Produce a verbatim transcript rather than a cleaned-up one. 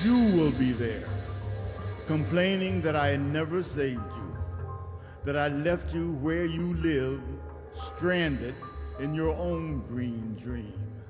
you will be there, complaining that I never saved you, that I left you where you live, stranded in your own green dream.